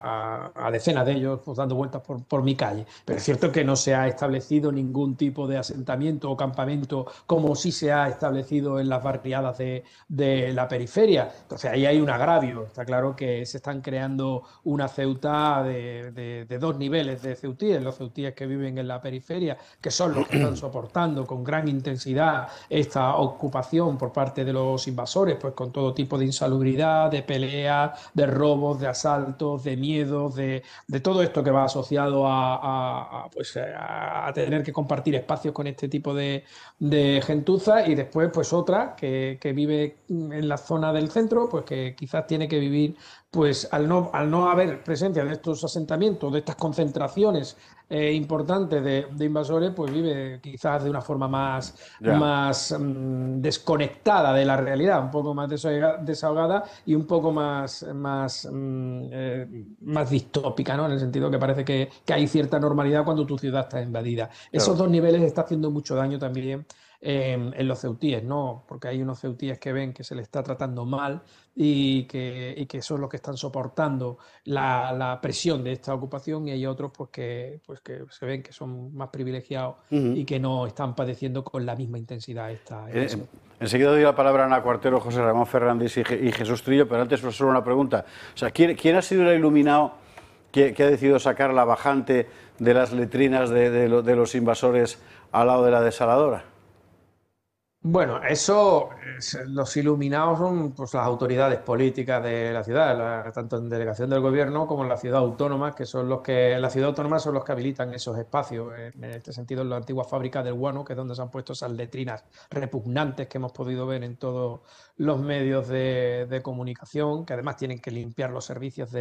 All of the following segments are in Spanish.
a decenas de ellos pues, dando vueltas por mi calle. Pero es cierto que no se ha establecido ningún tipo de asentamiento o campamento como sí se ha establecido en las barriadas de la periferia. Entonces ahí hay un agravio. Está claro que se están creando una Ceuta de dos niveles de ceutíes. Los ceutíes que viven en la periferia, que son los que están soportando con gran intensidad esta ocupación por parte de los invasores, pues con todo tipo de insalubridad, de peleas, de robos, de asaltos, de miedos, de todo esto que va asociado pues, a tener que compartir espacios con este tipo de gentuza, y después pues otra que vive en la zona del centro, pues que quizás tiene que vivir pues al no haber presencia de estos asentamientos, de estas concentraciones importantes de invasores, pues vive quizás de una forma Ya. más desconectada de la realidad, un poco más desahogada y un poco más distópica, ¿no? En el sentido que parece que hay cierta normalidad cuando tu ciudad está invadida. Esos Claro. dos niveles están haciendo mucho daño también en los ceutíes, ¿no? Porque hay unos ceutíes que ven que se les está tratando mal y que son los que están soportando la presión de esta ocupación, y hay otros pues que se ven que son más privilegiados Ujú. y que no están padeciendo con la misma intensidad esta invasión. Enseguida doy la palabra a Ana Cuartero, José Ramón Fernández y Jesús Trillo, pero antes solo una pregunta. O sea, ¿quién ha sido el iluminado que ha decidido sacar la bajante de las letrinas de los invasores al lado de la desaladora? Bueno, eso, los iluminados son pues, las autoridades políticas de la ciudad, tanto en delegación del gobierno como en la ciudad autónoma, que son los que, la ciudad autónoma son los que habilitan esos espacios. En este sentido, en la antigua fábrica del guano, que es donde se han puesto esas letrinas repugnantes que hemos podido ver en todos los medios de comunicación, que además tienen que limpiar los servicios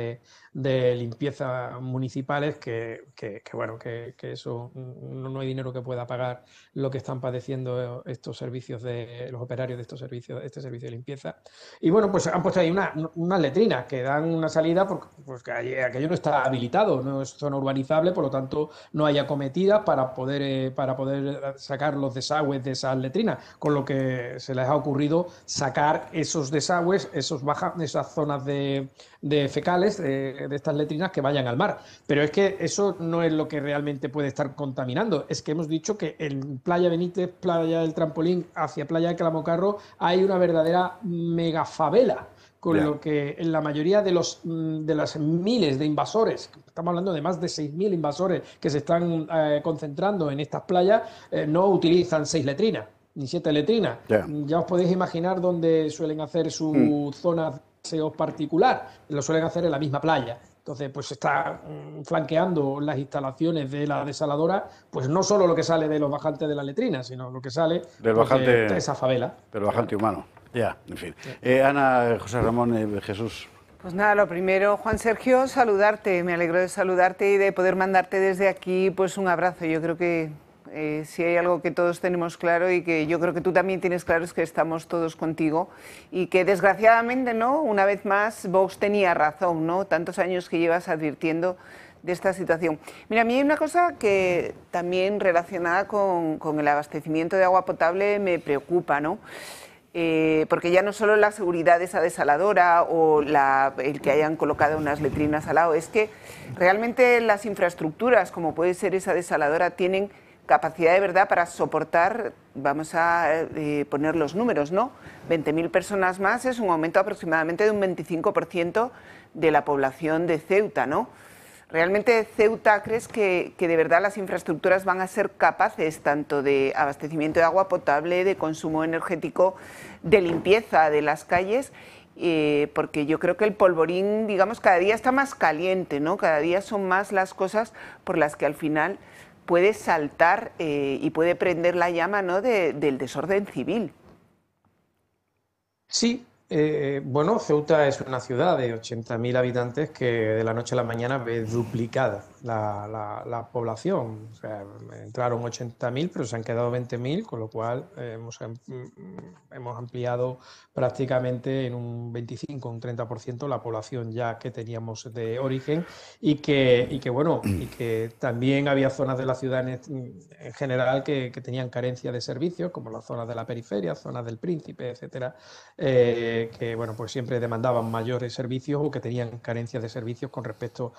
de limpieza municipales, bueno, que eso no hay dinero que pueda pagar lo que están padeciendo estos servicios de los operarios de estos servicios, este servicio de limpieza. Y bueno, pues han puesto ahí unas letrinas que dan una salida porque pues, que aquello no está habilitado, no es zona urbanizable, por lo tanto no hay acometidas para poder sacar los desagües de esas letrinas, con lo que se les ha ocurrido sacar esos desagües, esas zonas de fecales de estas letrinas que vayan al mar. Pero es que eso no es lo que realmente puede estar contaminando. Es que hemos dicho que en Playa Benítez, Playa del Trampolín, hacia Playa de Clamocarro, hay una verdadera megafavela. Con Ya. lo que en la mayoría de las miles de invasores, estamos hablando de más de 6.000 invasores que se están concentrando en estas playas, no utilizan 6 letrinas ni 7 letrinas. Ya. Ya os podéis imaginar dónde suelen hacer Mm. su zona de paseo particular. Lo suelen hacer en la misma playa. Entonces, pues está flanqueando las instalaciones de la desaladora, pues no solo lo que sale de los bajantes de la letrina, sino lo que sale Del pues, de bajante, esa favela. del bajante Claro. humano. Ya, en fin. Ana, José Ramón, Jesús. Pues nada, lo primero, Juan Sergio, saludarte. Me alegro de saludarte y de poder mandarte desde aquí pues un abrazo. Yo creo que si hay algo que todos tenemos claro y que yo creo que tú también tienes claro es que estamos todos contigo y que desgraciadamente, ¿no? Una vez más, Vox tenía razón, ¿no? Tantos años que llevas advirtiendo de esta situación. Mira, a mí hay una cosa que también relacionada con el abastecimiento de agua potable me preocupa, ¿no? Porque ya no solo la seguridad de esa desaladora o el que hayan colocado unas letrinas al lado, es que realmente las infraestructuras, como puede ser esa desaladora, tienen capacidad de verdad para soportar, vamos a poner los números, ¿no? 20.000 personas más es un aumento aproximadamente de un 25% de la población de Ceuta, ¿no? ¿Realmente Ceuta crees que de verdad las infraestructuras van a ser capaces tanto de abastecimiento de agua potable, de consumo energético, de limpieza de las calles? Porque yo creo que el polvorín, digamos, cada día está más caliente, ¿no? Cada día son más las cosas por las que al final puede saltar y puede prender la llama, ¿no? del desorden civil. Sí, bueno, Ceuta es una ciudad de 80.000 habitantes que de la noche a la mañana ve duplicada la población. O sea, entraron 80.000, pero se han quedado 20.000, con lo cual hemos ampliado prácticamente en un 25, un 30% la población ya que teníamos de origen y que también había zonas de la ciudad en general que tenían carencia de servicios, como las zonas de la periferia, zonas del Príncipe, etcétera, que bueno, pues siempre demandaban mayores servicios o que tenían carencias de servicios con respecto